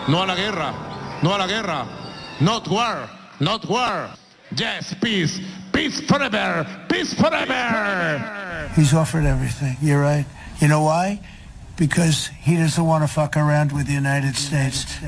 No a la guerra. No a la guerra. Not war. Not war. Yes, peace. Peace forever. Peace forever. He's offered everything. You're right. You know why? Because he doesn't want to fuck around with the United States.